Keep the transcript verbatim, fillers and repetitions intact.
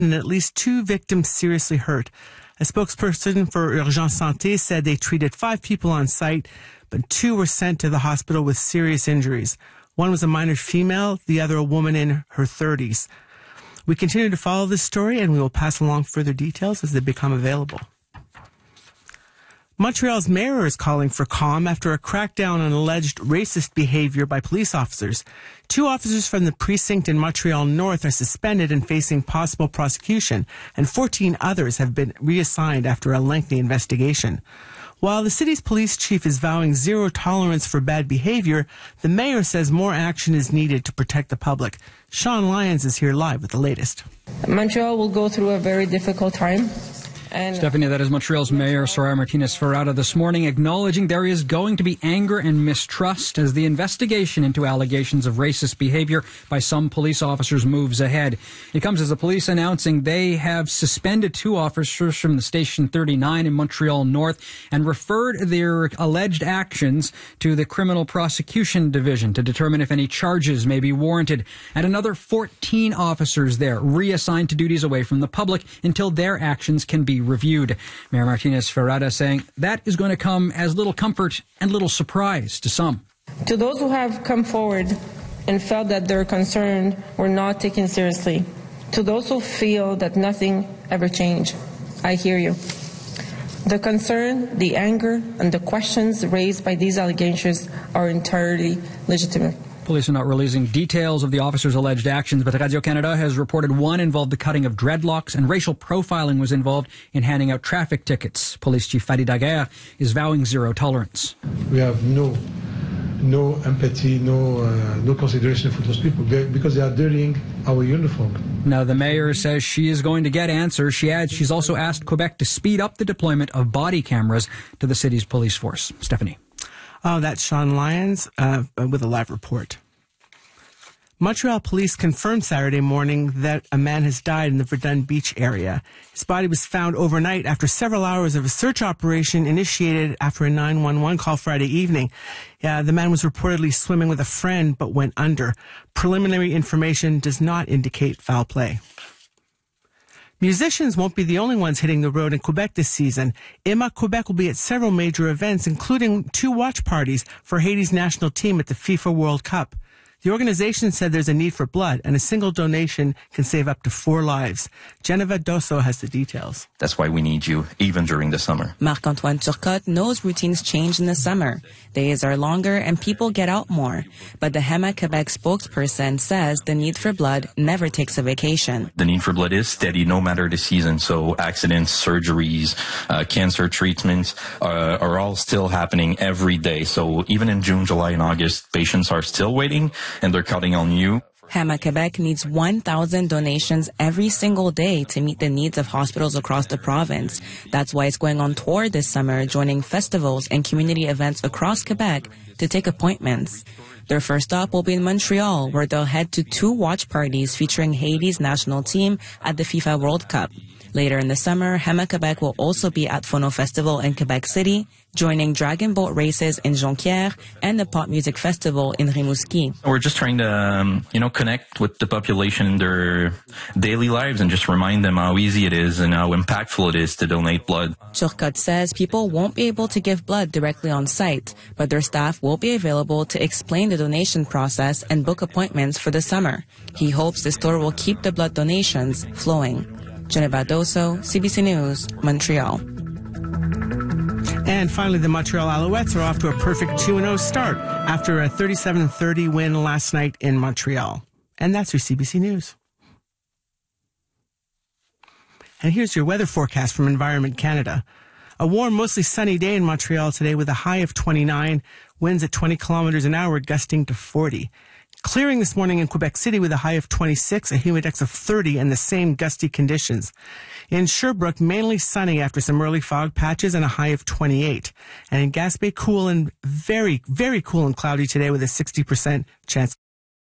and at least two victims seriously hurt. A spokesperson for Urgence Santé said they treated five people on site, but two were sent to the hospital with serious injuries. One was a minor female, the other a woman in her thirties. We continue to follow this story, and we will pass along further details as they become available. Montreal's mayor is calling for calm after a crackdown on alleged racist behavior by police officers. Two officers from the precinct in Montreal North are suspended and facing possible prosecution, and fourteen others have been reassigned after a lengthy investigation. While the city's police chief is vowing zero tolerance for bad behavior, the mayor says more action is needed to protect the public. Sean Lyons is here live with the latest. Montreal will go through a very difficult time. And Stephanie, that is Montreal's Mayor Soraya Martinez-Ferrada this morning, acknowledging there is going to be anger and mistrust as the investigation into allegations of racist behavior by some police officers moves ahead. It comes as the police announcing they have suspended two officers from the Station thirty-nine in Montreal North and referred their alleged actions to the Criminal Prosecution Division to determine if any charges may be warranted. And another fourteen officers there reassigned to duties away from the public until their actions can be reviewed. Mayor Martinez-Ferrada saying that is going to come as little comfort and little surprise to some. To those who have come forward and felt that their concerns were not taken seriously, to those who feel that nothing ever changed, I hear you. The concern, the anger, and the questions raised by these allegations are entirely legitimate. Police are not releasing details of the officers' alleged actions, but Radio-Canada has reported one involved the cutting of dreadlocks and racial profiling was involved in handing out traffic tickets. Police Chief Fadi Daguerre is vowing zero tolerance. We have no no empathy, no uh, no consideration for those people because they are dirtying our uniform. Now, the mayor says she is going to get answers. She adds she's also asked Quebec to speed up the deployment of body cameras to the city's police force. Stephanie. Oh, that's Sean Lyons uh, with a live report. Montreal police confirmed Saturday morning that a man has died in the Verdun Beach area. His body was found overnight after several hours of a search operation initiated after a nine one one call Friday evening. Yeah, the man was reportedly swimming with a friend but went under. Preliminary information does not indicate foul play. Musicians won't be the only ones hitting the road in Quebec this season. I M A Quebec will be at several major events, including two watch parties for Haiti's national team at the FIFA World Cup. The organization said there's a need for blood, and a single donation can save up to four lives. Geneva Dosso has the details. That's why we need you, even during the summer. Marc-Antoine Turcotte knows routines change in the summer. Days are longer and people get out more. But the I M A Quebec spokesperson says the need for blood never takes a vacation. The need for blood is steady no matter the season. So accidents, surgeries, uh, cancer treatments uh, are all still happening every day. So even in June, July, and August, patients are still waiting. And they're counting on you. I M A Quebec needs one thousand donations every single day to meet the needs of hospitals across the province. That's why it's going on tour this summer, joining festivals and community events across Quebec to take appointments. Their first stop will be in Montreal, where they'll head to two watch parties featuring Haiti's national team at the FIFA World Cup. Later in the summer, I M A Quebec will also be at Phono Festival in Quebec City, joining dragon boat races in Jonquière and the pop music festival in Rimouski. We're just trying to, um, you know, connect with the population in their daily lives and just remind them how easy it is and how impactful it is to donate blood. Turcotte says people won't be able to give blood directly on site, but their staff will be available to explain the donation process and book appointments for the summer. He hopes the store will keep the blood donations flowing. Geneva Dosso, C B C News, Montreal. And finally, the Montreal Alouettes are off to a perfect two and oh start after a thirty-seven thirty win last night in Montreal. And that's your C B C News. And here's your weather forecast from Environment Canada. A warm, mostly sunny day in Montreal today with a high of twenty-nine, winds at twenty kilometers an hour, gusting to forty. Clearing this morning in Quebec City with a high of twenty-six, a humidex of thirty, and the same gusty conditions. In Sherbrooke, mainly sunny after some early fog patches and a high of twenty-eight. And in Gaspé, cool and very, very cool and cloudy today with a sixty percent chance.